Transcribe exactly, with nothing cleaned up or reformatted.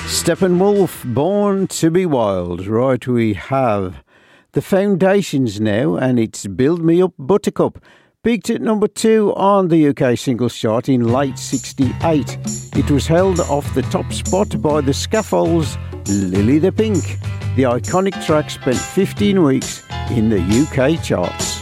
Steppenwolf, Born to be Wild. Right, we have the Foundations now, and it's Build Me Up Buttercup. Peaked at number two on the U K singles chart in late sixty-eight. It was held off the top spot by the Scaffolds' Lily the Pink. The iconic track spent fifteen weeks in the U K charts.